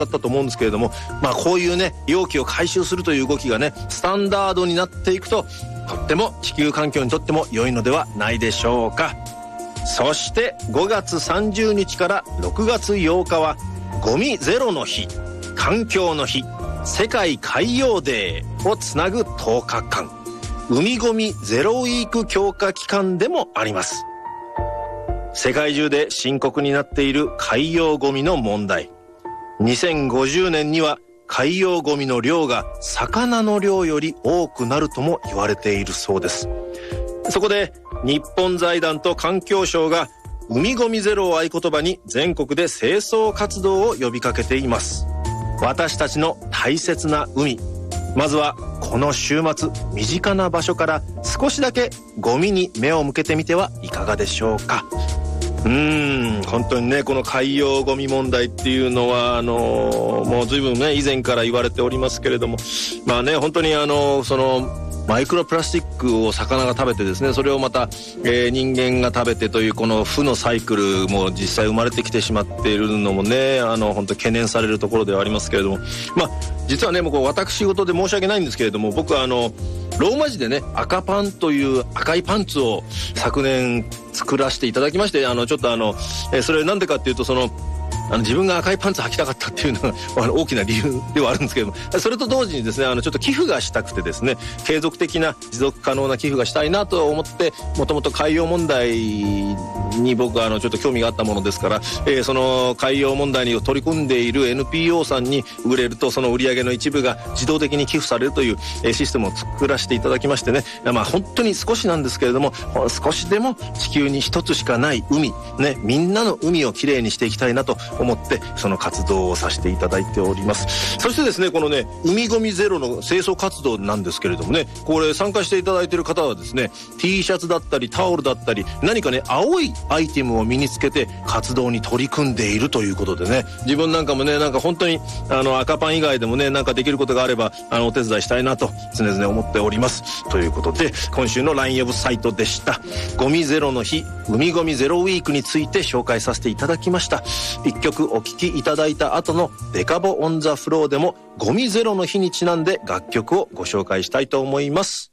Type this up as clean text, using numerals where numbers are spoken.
だったと思うんですけれども、こういうね容器を回収するという動きがねスタンダードになっていくと、とっても地球環境にとっても良いのではないでしょうか。そして5月30日から6月8日はゴミゼロの日、環境の日、世界海洋デーをつなぐ10日間、海ゴミゼロウィーク強化期間でもあります。世界中で深刻になっている海洋ゴミの問題。2050年には海洋ゴミの量が魚の量より多くなるとも言われているそうです。そこで日本財団と環境省が海ゴミゼロを合言葉に全国で清掃活動を呼びかけています。私たちの大切な海、まずはこの週末身近な場所から少しだけゴミに目を向けてみてはいかがでしょうか。本当にねこの海洋ゴミ問題っていうのはもう随分ね以前から言われておりますけれども、本当にそのマイクロプラスチックを魚が食べてですね、それをまた、人間が食べてというこの負のサイクルも実際生まれてきてしまっているのもね本当懸念されるところではありますけれども、実はねもう私事で申し訳ないんですけれども、僕はローマ字でね赤パンという赤いパンツを昨年作らせていただきまして、ちょっとそれなんでかっていうと自分が赤いパンツ履きたかったっていうのが大きな理由ではあるんですけれども、それと同時にですねちょっと寄付がしたくてですね、継続的な持続可能な寄付がしたいなと思って、もともと海洋問題に僕はちょっと興味があったものですから、その海洋問題に取り組んでいる NPO さんに売れるとその売り上げの一部が自動的に寄付されるというシステムを作らせていただきましてね、本当に少しなんですけれども、少しでも地球に一つしかない海ね、みんなの海をきれいにしていきたいなと思ってその活動をさせていただいております。そしてですねこのね海ゴミゼロの清掃活動なんですけれどもね、これ参加していただいている方はですね T シャツだったりタオルだったり何かね青いアイテムを身につけて活動に取り組んでいるということでね、自分なんかもね本当に赤パン以外でもねできることがあればお手伝いしたいなと常々思っております。ということで今週の LINE ウェブサイトでした。ゴミゼロの日、海ゴミゼロウィークについて紹介させていただきました。一曲お聴きいただいた後のデカボオンザフローでもゴミゼロの日にちなんで楽曲をご紹介したいと思います。